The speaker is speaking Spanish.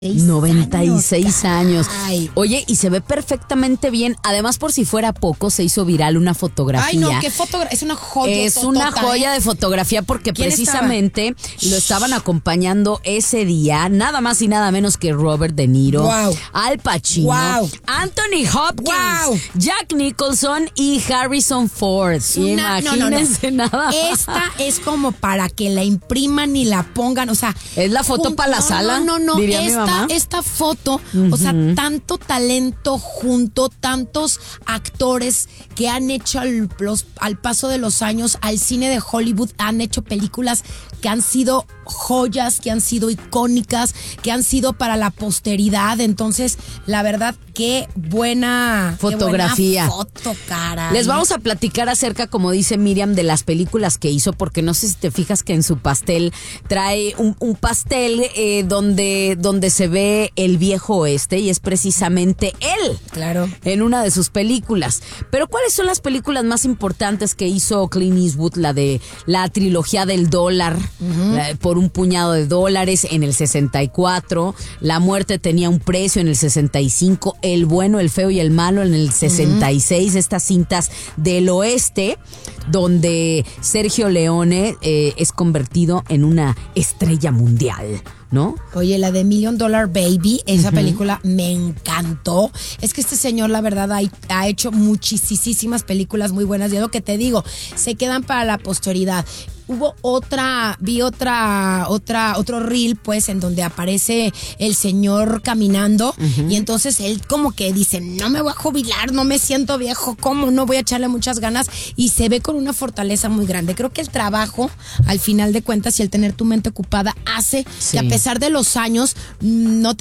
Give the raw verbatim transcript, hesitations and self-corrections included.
noventa y seis años. Ay. Oye, y se ve perfectamente bien. Además, por si fuera poco, se hizo viral una fotografía. Ay, no, qué fotografía. Es una joya. Es totota, una joya ¿eh? de fotografía porque ¿Quién precisamente estaba? lo estaban acompañando ese día, nada más y nada menos que Robert De Niro, Wow. Al Pacino, Wow. Anthony Hopkins, Wow. Jack Nicholson y Harrison Ford. Una- no, no, no. Imagínense nada. Esta es como para que la impriman y la pongan, o sea. Es la foto jun- para la no, sala, No, no, no. diría mi esta, mamá. esta foto, o sea, tanto talento junto, tantos actores que han hecho al, los- al paso de los años al cine de Hollywood, han hecho películas que han sido joyas, que han sido icónicas, que han sido para la posteridad. Entonces, la verdad, qué buena Fotografía. Qué buena foto, cara. Les vamos a platicar acerca, como dice Miriam, de las películas que hizo, porque no sé si te fijas que en su pastel trae un, un pastel eh, donde, donde se ve el viejo oeste y es precisamente él. Claro. En una de sus películas. Pero ¿cuáles son las películas más importantes que hizo Clint Eastwood? La de la trilogía del dólar, uh-huh. la, por un puñado de dólares en el sesenta y cuatro. La muerte tenía un precio en el sesenta y cinco. El bueno, el feo y el malo en el sesenta y seis. Uh-huh. Estas cintas del oeste, donde Sergio Leone eh, es convertido en una estrella mundial, ¿no? Oye, la de Million Dollar Baby, esa uh-huh. película me encantó. Es que este señor, la verdad, ha, ha hecho muchísimas películas muy buenas. Y es lo que te digo, se quedan para la posteridad. Hubo otra, vi otra, otra, otro reel, pues, en donde aparece el señor caminando, uh-huh. y entonces él como que dice, no me voy a jubilar, no me siento viejo, ¿cómo? No voy a echarle muchas ganas, y se ve con una fortaleza muy grande. Creo que el trabajo, al final de cuentas, y el tener tu mente ocupada, hace sí. que a pesar de los años, no te